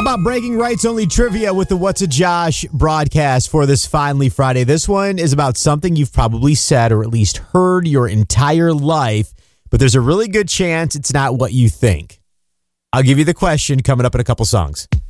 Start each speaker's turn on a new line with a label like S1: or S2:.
S1: About bragging rights only trivia with the What's a Josh broadcast for this Finally Friday. This one is about something you've probably said or at least heard your entire life, but there's a really good chance it's not what you think. I'll give you the question coming up in a couple songs.